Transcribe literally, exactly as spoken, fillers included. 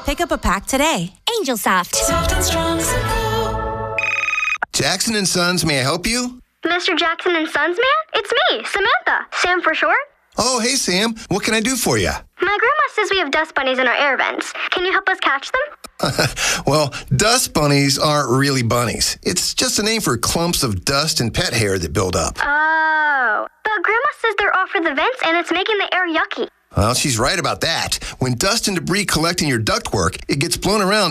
Pick up a pack today. Angel Soft. Soft and strong simple. Jackson and Sons, may I help you? Mister Jackson and Sons, man? It's me, Samantha. Sam for short. Oh, hey, Sam. What can I do for you? My grandma says we have dust bunnies in our air vents. Can you help us catch them? Well, dust bunnies aren't really bunnies. It's just a name for clumps of dust and pet hair that build up. Oh. But grandma says they're off for the vents and it's making the air yucky. Well, she's right about that. When dust and debris collect in your ductwork, it gets blown around